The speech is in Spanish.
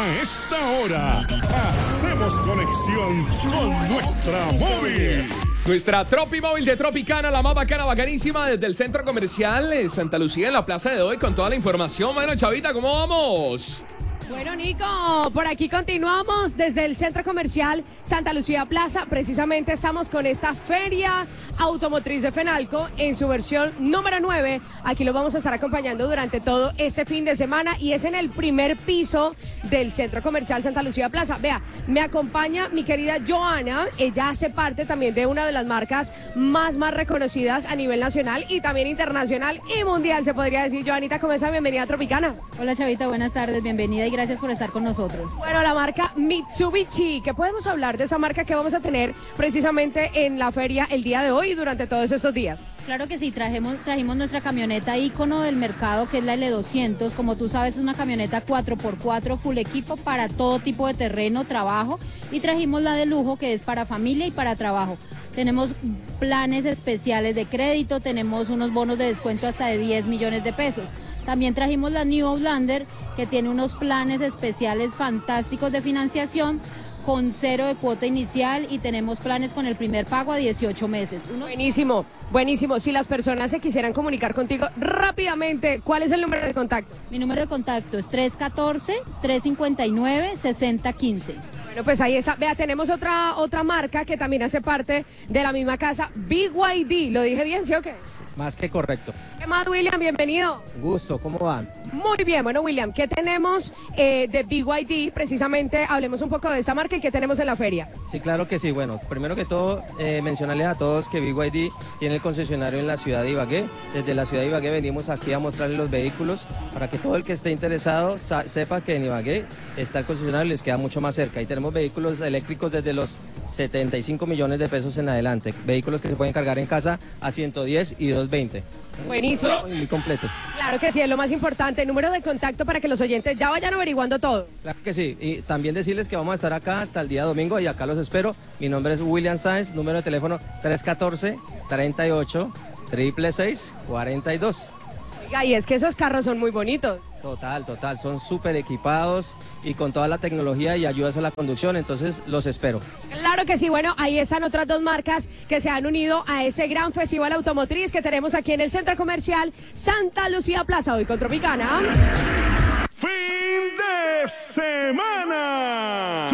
A esta hora, hacemos conexión con nuestra móvil. Nuestra Tropi Móvil de Tropicana, la más bacana, bacanísima, desde el Centro Comercial Santa Lucía en la plaza de hoy, con toda la información. Bueno, Chavita, ¿cómo vamos? Bueno, Nico, por aquí continuamos desde el Centro Comercial Santa Lucía Plaza. Precisamente estamos con esta feria automotriz de Fenalco en su versión número 9. Aquí lo vamos a estar acompañando durante todo este fin de semana y es en el primer piso del Centro Comercial Santa Lucía Plaza. Vea, me acompaña mi querida Joana. Ella hace parte también de una de las marcas más reconocidas a nivel nacional y también internacional y mundial, se podría decir. Joanita, ¿cómo está? Bienvenida a Tropicana. Hola, Chavita, buenas tardes, bienvenida y gracias por estar con nosotros. Bueno, la marca Mitsubishi, ¿qué podemos hablar de esa marca que vamos a tener precisamente en la feria el día de hoy y durante todos estos días? Claro que sí, trajimos nuestra camioneta ícono del mercado, que es la L200. Como tú sabes, es una camioneta 4x4 full equipo para todo tipo de terreno, trabajo. Y trajimos la de lujo, que es para familia y para trabajo. Tenemos planes especiales de crédito, tenemos unos bonos de descuento hasta de 10 millones de pesos. También trajimos la New Outlander, que tiene unos planes especiales fantásticos de financiación con 0 de cuota inicial y tenemos planes con el primer pago a 18 meses. Buenísimo, buenísimo. Si las personas se quisieran comunicar contigo rápidamente, ¿cuál es el número de contacto? Mi número de contacto es 314-359-6015. Bueno, pues ahí está. Vea, tenemos otra marca que también hace parte de la misma casa, BYD. ¿Lo dije bien, sí o qué? Más que correcto. ¿Qué más, William? Bienvenido. Gusto, ¿cómo van? Muy bien, bueno, William, ¿qué tenemos de BYD? Precisamente, hablemos un poco de esa marca y qué tenemos en la feria. Sí, claro que sí. Bueno, primero que todo, mencionarles a todos que BYD tiene el concesionario en la ciudad de Ibagué. Desde la ciudad de Ibagué venimos aquí a mostrarles los vehículos para que todo el que esté interesado sepa que en Ibagué está el concesionario y les queda mucho más cerca. Y tenemos vehículos eléctricos desde los 75 millones de pesos en adelante. Vehículos que se pueden cargar en casa a 110 y 220. Buenísimo. Muy completos. Claro que sí, es lo más importante. Número de contacto para que los oyentes ya vayan averiguando todo. Claro que sí. Y también decirles que vamos a estar acá hasta el día domingo y acá los espero. Mi nombre es William Sáenz, número de teléfono 314-38-666-42. Oiga, y es que esos carros son muy bonitos. Total, son súper equipados y con toda la tecnología y ayudas a la conducción, entonces los espero. Claro que sí, bueno, ahí están otras dos marcas que se han unido a ese gran festival automotriz que tenemos aquí en el Centro Comercial Santa Lucía Plaza, hoy con Tropicana. Fin de semana.